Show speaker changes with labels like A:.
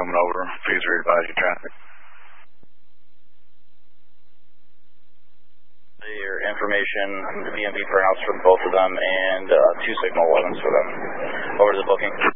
A: coming over. Please re-advise your traffic.
B: Your information, BMV per house for both of them, and 2 signal 11s for them. Over to the booking.